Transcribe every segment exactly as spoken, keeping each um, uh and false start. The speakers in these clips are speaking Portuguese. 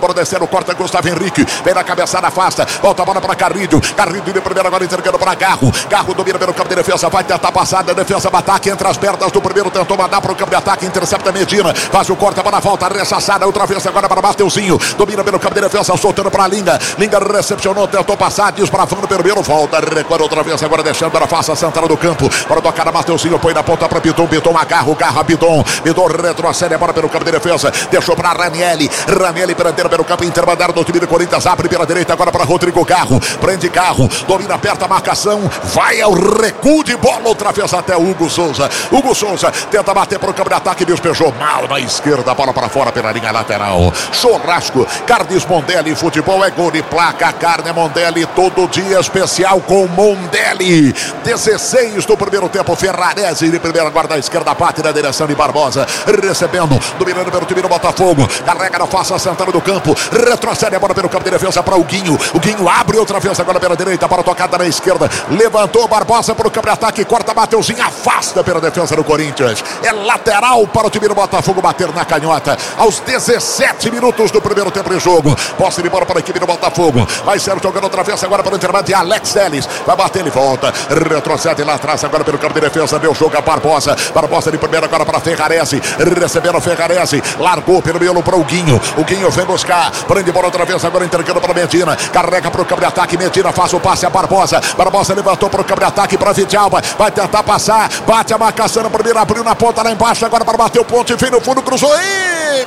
Bora descendo, corta Gustavo Henrique, vem na cabeçada, afasta, volta a bola para Carrilho, Carrilho de primeiro agora entregando para Garro, Garro domina pelo campo de defesa, vai tentar passada, defesa, ataque entre as pernas do primeiro, tentou mandar para o campo de ataque, intercepta Medina, faz o corte, a bola volta, ressaçada, outra vez agora para Mateuzinho, domina pelo campo de defesa, soltando para Linga, Linga recepcionou, tentou passar, desbravando pelo meio, volta, recuando outra vez agora, deixando a face central do campo, para tocar a Mateuzinho, põe na ponta para Piton, Piton agarra, garra Piton, Piton retrocede a bola pelo campo de defesa, deixou para Ranieri, Ranieri perdendo pelo campo intermediário do time do Corinthians, abre pela direita agora para Rodrigo Carro, prende Carro, domina, aperta a marcação, vai ao recuo de bola, outra vez até Hugo Souza, Hugo Souza tenta bater para o campo de ataque, despejou mal na esquerda, bola para fora pela linha lateral, churrasco, Carnes Mondelli, futebol é gol de placa, Carne Mondelli, todo dia especial com Mondelli, dezesseis do primeiro tempo, Ferrarese de primeira guarda esquerda, bate na direção de Barbosa, recebendo, dominando pelo time do Botafogo, carrega na face central do campo, retrocede a bola pelo campo de defesa para o Guinho, o Guinho abre outra vez agora pela direita, para a tocada na esquerda, levantou Barbosa para o campo de ataque, corta Mateuzinho, afasta pela defesa do Corinthians, é lateral para o time do Botafogo bater na canhota, aos dezessete minutos do primeiro tempo de jogo, posse de bola para a equipe do Botafogo, vai ser jogando outra vez agora para o intervalo de Alex Telles, vai bater, ele volta, retrocede lá atrás agora pelo campo de defesa, deu jogo a Barbosa, Barbosa de primeira agora para Ferrarese, recebendo Ferrarese, largou pelo meio para o Guinho, o Guinho vem buscar, prende bola outra vez agora entregando para Medina, carrega para o campo de ataque, Medina faz o passe a Barbosa, Barbosa levantou para o campo de ataque para Vidalba, vai tentar passar, bate a marcação, primeiro abriu na ponta lá embaixo, agora para bater o ponto e vem no fundo, cruzou, e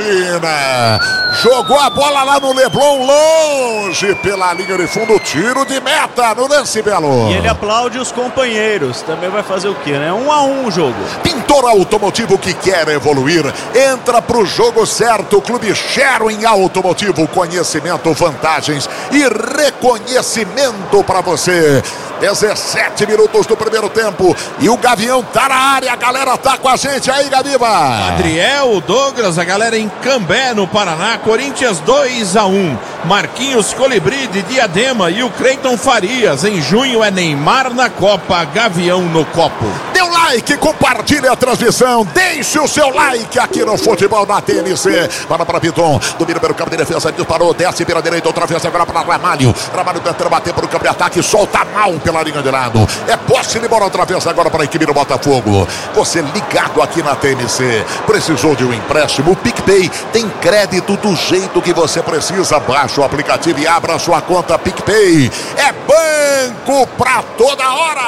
Medina jogou a bola lá no Leblon, longe pela linha de fundo, tiro de meta no lance, Belo. E ele aplaude os companheiros, também vai fazer o que, né? Um a um o jogo. Pintor Automotivo que quer evoluir, entra pro jogo certo, Clube Sherwin Automotivo, conhecimento, vantagens e reconhecimento para você. dezessete minutos do primeiro tempo e o Gavião tá na área, a galera tá com a gente aí, Gaviva. Adriel, Douglas, a galera em Cambé, no Paraná, Corinthians dois a um. Marquinhos Colibri de Diadema e o Cleiton Farias, em junho é Neymar na Copa, Gavião no copo. Dê um like, compartilhe a transmissão, deixe o seu like aqui no Futebol na T N C. Para para Piton, domina pelo campo de defesa, disparou, desce pela direita, outra vez agora para Ramalho. Ramalho tentando bater para o campo de ataque, solta mal pela linha de lado. É posse de bola outra vez agora para a equipe do Botafogo. Você ligado aqui na T N C, precisou de um empréstimo? O PicPay tem crédito do jeito que você precisa. Baixe o aplicativo e abra sua conta PicPay. É banco pra toda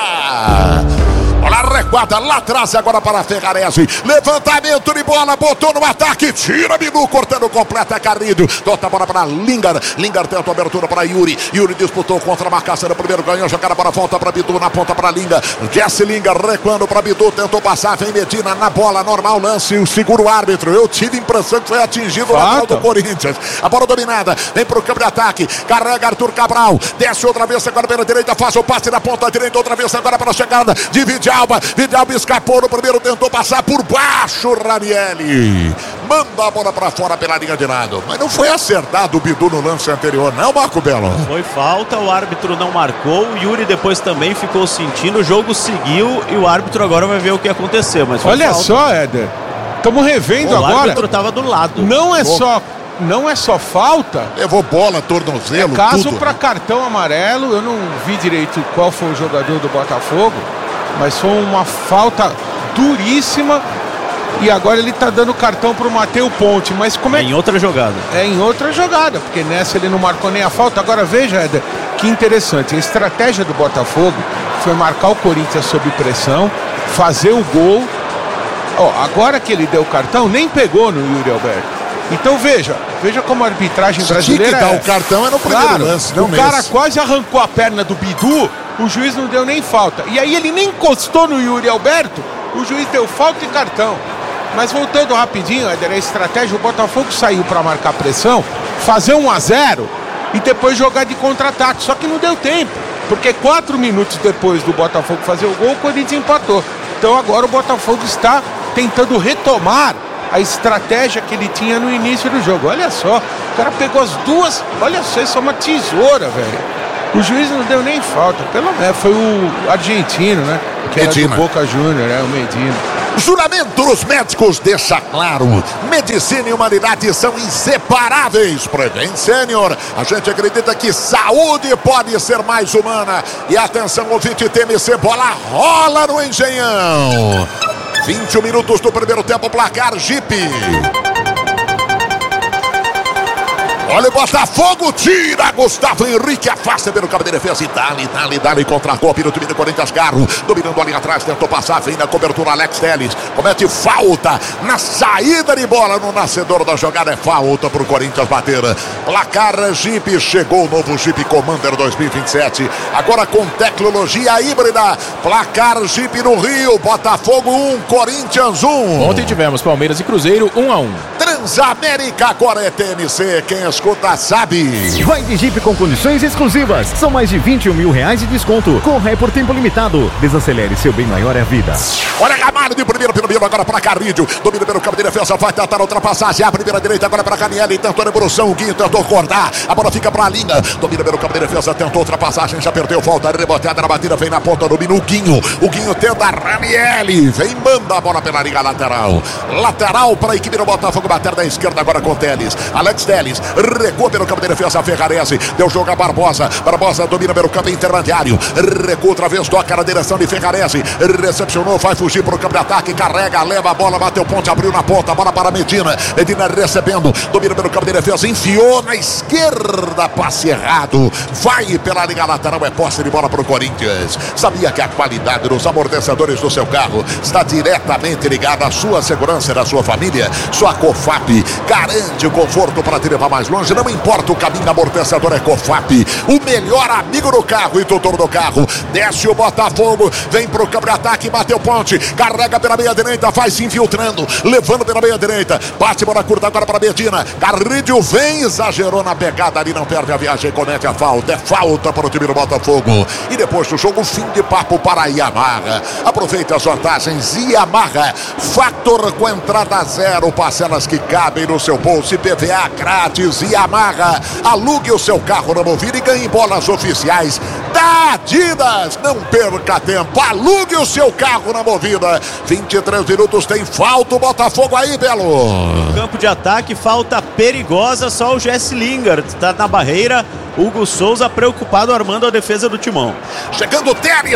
hora. Olha a recuada lá atrás agora para a Ferrarese. Levantamento de bola, botou no ataque. Tira Bilu, cortando completa Carrilho. Toca a bola para Lingard. Lingard tenta a abertura para Yuri. Yuri disputou contra a marcação. No primeiro ganhou, jogada para volta para Bidu. Na ponta para Lingard. Jesse Lingard recuando para Bidu. Tentou passar, vem Medina na bola. Normal lance, segura o árbitro. Eu tive a impressão que foi atingido o lateral do Corinthians. A bola dominada, vem para o campo de ataque. Carrega Arthur Cabral. Desce outra vez agora pela direita. Faz o passe na ponta direita. Outra vez agora para a chegada de Vidalba. Vidalba escapou no primeiro, tentou passar por baixo. Ranieri manda a bola para fora pela linha de lado, mas não foi acertado o Bidu no lance anterior, não, Marco Belo? Foi falta, o árbitro não marcou. O Yuri depois também ficou sentindo, o jogo seguiu e o árbitro agora vai ver o que aconteceu. Mas foi olha falta. Só, Éder, estamos revendo o agora. O árbitro estava do lado. Não é só Não é só falta. Levou bola, tornozelo, é caso tudo. para cartão amarelo. Eu não vi direito qual foi o jogador do Botafogo, mas foi uma falta duríssima. E agora ele tá dando cartão pro Matheus Ponte. Mas como é, é em outra jogada. É em outra jogada, porque nessa ele não marcou nem a falta. Agora veja, Éder, que interessante. A estratégia do Botafogo foi marcar o Corinthians sob pressão, fazer o gol. Ó, agora que ele deu o cartão, nem pegou no Yuri Alberto. Então veja, veja como a arbitragem Se brasileira tinha que dar é. o cartão é no primeiro Claro, lance, não o nesse. cara quase arrancou a perna do Bidu, o juiz não deu nem falta. E aí ele nem encostou no Yuri Alberto, o juiz deu falta e cartão. Mas voltando rapidinho, Éder, a estratégia, o Botafogo saiu para marcar pressão, fazer um a zero e depois jogar de contra-ataque. Só que não deu tempo, porque quatro minutos depois do Botafogo fazer o gol, o Corinthians empatou. Então agora o Botafogo está tentando retomar a estratégia que ele tinha no início do jogo. Olha só, o cara pegou as duas, olha só, isso é uma tesoura, velho. O juiz não deu nem falta, pelo menos foi o argentino, né? Que Medina. era do Boca Júnior, né? O Medina. Juramentos médicos deixa claro, medicina e humanidade são inseparáveis. Prevent Senior, a gente acredita que saúde pode ser mais humana. E atenção, ouvinte T M C, bola rola no Engenhão. vinte e um minutos do primeiro tempo, placar Jeep. Olha o Botafogo, tira Gustavo Henrique, afasta pelo cabo de defesa e dali, dali, dali contra a golpe no time do Corinthians. Garro, dominando ali atrás, tentou passar, vem na cobertura Alex Telles, comete falta na saída de bola no nascedor da jogada, é falta pro Corinthians bater. Placar Jeep, chegou o novo Jeep Commander dois mil e vinte e sete, agora com tecnologia híbrida. Placar Jeep no Rio, Botafogo um, Corinthians um. Ontem tivemos Palmeiras e Cruzeiro um a um. Transamérica, agora é T M C, quem escuta sabe. Vai de Jeep com condições exclusivas. São mais de vinte e um mil reais de desconto. Corra é por tempo limitado. Desacelere, seu bem maior é a vida. Olha Gamalho de primeiro pelo meio, agora para Carrídio. Domina pelo campo de defesa, vai tentar a ultrapassagem. A primeira direita agora para Canielli. Tentou a evolução, o Guinho tentou cortar. A bola fica para a linha. Domina pelo campo de defesa, tentou ultrapassagem, já perdeu falta. Reboteada na batida, vem na ponta, domina o Guinho. O Guinho tenta a Ranielli. Vem, manda a bola pela liga lateral. Lateral para a equipe do Botafogo, bater da esquerda agora com Telles. Alex Telles recua pelo campo de defesa, Ferrarese. Deu jogo a Barbosa. Barbosa domina pelo campo intermediário. Recua outra vez, toca na direção de Ferrarese. Recepcionou, vai fugir para o campo de ataque. Carrega, leva a bola, bateu ponte, abriu na ponta. Bola para Medina. Medina recebendo, domina pelo campo de defesa. Enfiou na esquerda, passe errado. Vai pela linha lateral, é posse de bola para o Corinthians. Sabia que a qualidade dos amortecedores do seu carro está diretamente ligada à sua segurança e da sua família? Sua Cofap garante o conforto para te levar mais longe, não importa o caminho, amortecedor é Cofap, o melhor amigo do carro e tutor do carro. Desce o Botafogo, vem pro campo de ataque, bateu ponte, carrega pela meia direita, vai se infiltrando, levando pela meia direita, bate bola curta agora para Medina. Carrídio vem, exagerou na pegada ali, não perde a viagem, comete a falta, é falta para o time do Botafogo. E depois do jogo, fim de papo para a Yamaha. Aproveite as vantagens Yamaha, Factor com entrada zero, parcelas que cabem no seu bolso, I P V A grátis. Yamaha, alugue o seu carro na Movida e ganhe bolas oficiais da Adidas. Não perca tempo, alugue o seu carro na Movida. vinte e três minutos, tem falta o Botafogo aí, Belo. Campo de ataque, falta perigosa, só o Jesse Lingard está na barreira. Hugo Souza preocupado armando a defesa do Timão. Chegando o Teres.